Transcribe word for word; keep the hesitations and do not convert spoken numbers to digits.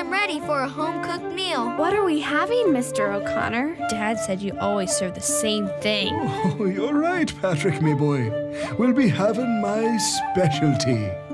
I'm ready for a home-cooked meal. What are we having, Mister O'Connor? Dad said you always serve the same thing. Oh, you're right, Patrick, me boy. We'll be having my specialty.